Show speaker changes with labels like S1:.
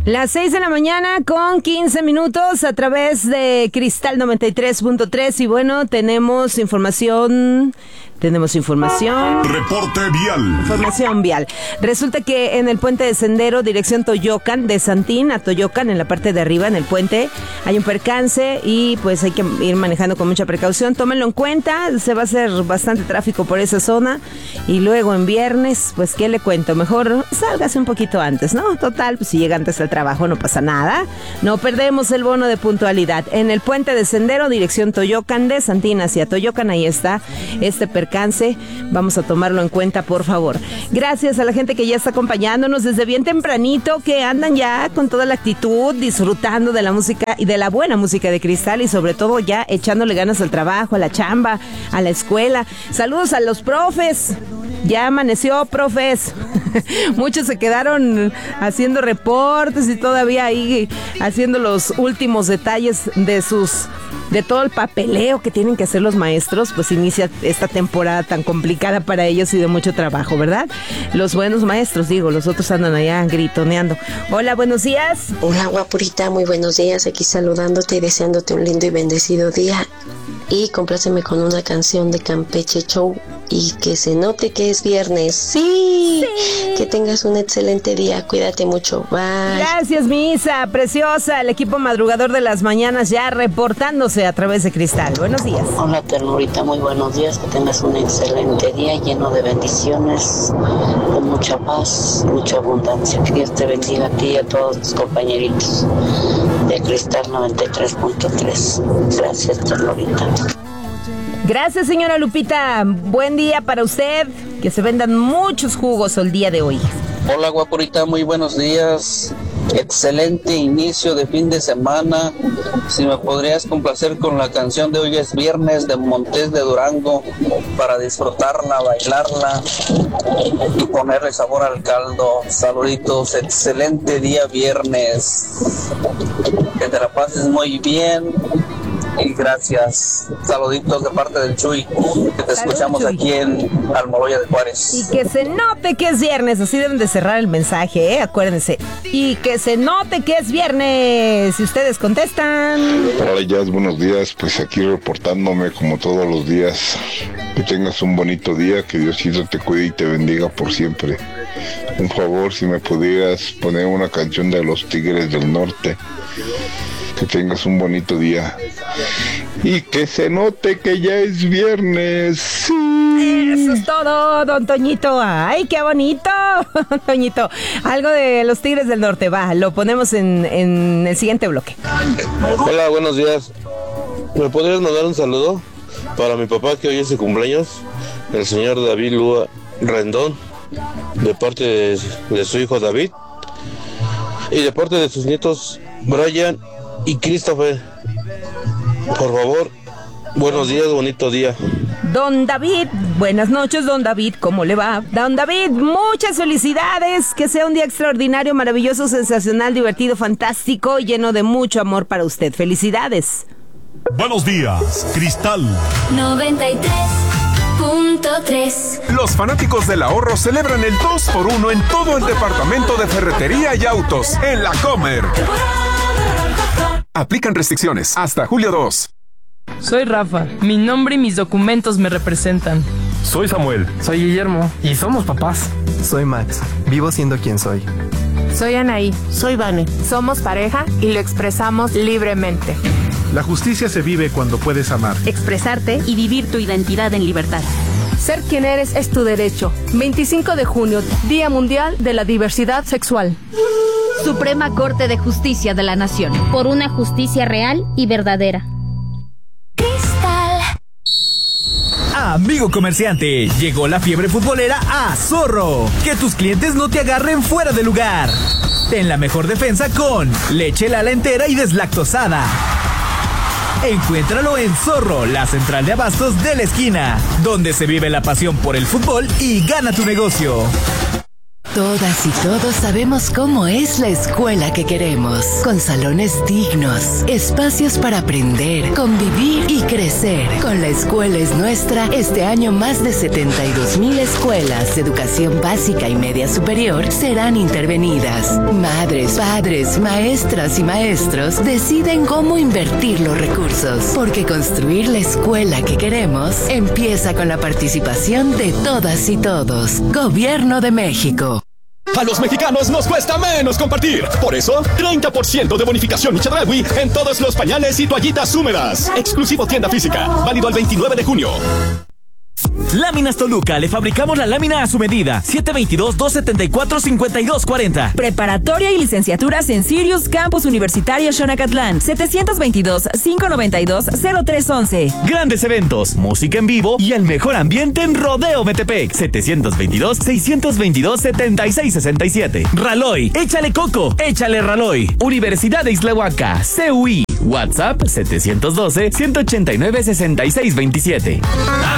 S1: Las 6 de la mañana con 15 minutos a través de Cristal 93.3 y bueno, tenemos información.
S2: Reporte vial.
S1: Información vial. Resulta que en el puente de Sendero, dirección Toyocan, de Santín a Toyocan, en la parte de arriba, en el puente, hay un percance y pues hay que ir manejando con mucha precaución. Tómenlo en cuenta, se va a hacer bastante tráfico por esa zona. Y luego en viernes, pues ¿qué le cuento? Mejor sálgase un poquito antes, ¿no? Total, pues si llega antes al trabajo no pasa nada. No perdemos el bono de puntualidad. En el puente de Sendero, dirección Toyocan, de Santín hacia Toyocan, ahí está este percance. Vamos a tomarlo en cuenta, por favor. Gracias a la gente que ya está acompañándonos desde bien tempranito, que andan ya con toda la actitud, disfrutando de la música y de la buena música de Cristal y sobre todo ya echándole ganas al trabajo, a la chamba, a la escuela. Saludos a los profes. Ya amaneció, profes. Muchos se quedaron haciendo reportes y todavía ahí haciendo los últimos detalles de todo el papeleo que tienen que hacer los maestros, pues inicia esta temporada tan complicada para ellos y de mucho trabajo, ¿verdad? Los buenos maestros, digo, los otros andan allá gritoneando. Hola, buenos días.
S3: Hola, guapurita, muy buenos días, aquí saludándote y deseándote un lindo y bendecido día. Y compláceme con una canción de Campeche Show y que se note que es viernes. ¡Sí! Que tengas un excelente día, cuídate mucho, bye.
S1: Gracias, mi Isa, preciosa, el equipo madrugador de las mañanas ya reportándose a través de Cristal. Buenos días.
S4: Hola, ternurita, muy buenos días, que tengas un excelente día lleno de bendiciones, con mucha paz, mucha abundancia. Que Dios te bendiga a ti y a todos tus compañeritos de Cristal 93.3. Gracias, ternurita.
S1: Gracias, señora Lupita. Buen día para usted. Que se vendan muchos jugos el día de hoy.
S5: Hola, guapurita, muy buenos días. Excelente inicio de fin de semana. Si me podrías complacer con la canción de Hoy es Viernes de Montes de Durango para disfrutarla, bailarla y ponerle sabor al caldo. Saluditos, excelente día viernes. Que te la pases muy bien. Y gracias. Saluditos de parte del Chuy, que te escuchamos, Chuy, aquí en Almoloya de Juárez.
S1: Y que se note que es viernes, así deben de cerrar el mensaje, acuérdense. Y que se note que es viernes, si ustedes contestan.
S6: Hola, Jazz, buenos días, pues aquí reportándome como todos los días. Que tengas un bonito día, que Diosito te cuide y te bendiga por siempre. Un favor, si me pudieras poner una canción de los Tigres del Norte. Que tengas un bonito día. Y que se note que ya es viernes. Sí.
S1: Eso es todo, don Toñito. Ay, qué bonito, Toñito. Algo de los Tigres del Norte, va, lo ponemos en el siguiente bloque.
S7: Hola, buenos días. ¿Me podrías mandar un saludo para mi papá, que hoy es su cumpleaños? El señor David Lua Rendón, de parte de su hijo David, y de parte de sus nietos Brian y Christopher. Por favor, buenos días, bonito día.
S1: Don David, buenas noches, don David, ¿cómo le va? Don David, muchas felicidades, que sea un día extraordinario, maravilloso, sensacional, divertido, fantástico y lleno de mucho amor para usted. Felicidades.
S2: Buenos días, Cristal
S8: 93.3.
S9: Los fanáticos del ahorro celebran el 2x1 en todo el departamento de ferretería y autos en La Comer. Aplican restricciones hasta julio 2.
S10: Soy Rafa. Mi nombre y mis documentos me representan.
S11: Soy Samuel.
S12: Soy Guillermo.
S11: Y somos papás.
S12: Soy Max. Vivo siendo quien soy.
S13: Soy Anaí.
S14: Soy Vane.
S13: Somos pareja y lo expresamos libremente.
S15: La justicia se vive cuando puedes amar,
S16: expresarte y vivir tu identidad en libertad.
S13: Ser quien eres es tu derecho. 25 de junio, Día Mundial de la Diversidad Sexual.
S16: Suprema Corte de Justicia de la Nación.
S17: Por una justicia real y verdadera.
S8: Cristal.
S18: Amigo comerciante, llegó la fiebre futbolera a Zorro. Que tus clientes no te agarren fuera de lugar. Ten la mejor defensa con leche Lala entera y deslactosada. Encuéntralo en Zorro, la central de abastos de la esquina, donde se vive la pasión por el fútbol y gana tu negocio.
S14: Todas y todos sabemos cómo es la escuela que queremos, con salones dignos, espacios para aprender, convivir y crecer. Con La Escuela es Nuestra, este año más de 72,000 escuelas de educación básica y media superior serán intervenidas. Madres, padres, maestras y maestros deciden cómo invertir los recursos, porque construir la escuela que queremos empieza con la participación de todas y todos. Gobierno de México.
S19: A los mexicanos nos cuesta menos compartir. Por eso, 30% de bonificación Chedraui en todos los pañales y toallitas húmedas. Exclusivo tienda física. Válido el 29 de junio.
S18: Láminas Toluca, le fabricamos la lámina a su medida. 722-274-5240.
S20: Preparatoria y licenciaturas en Sirius Campus Universitario Xonacatlán. 722-592-0311.
S18: Grandes eventos, música en vivo y el mejor ambiente en Rodeo Metepec. 722-622-7667. Raloy, échale coco, échale Raloy. Universidad de Islahuaca, CUI. WhatsApp 712-189-6627.